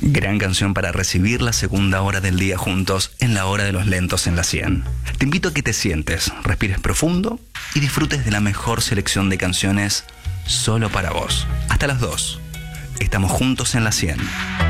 Gran canción para recibir la segunda hora del día juntos en la hora de los lentos en la 100. Te invito a que te sientes, respires profundo y disfrutes de la mejor selección de canciones solo para vos. Hasta las 2. Estamos juntos en la 100.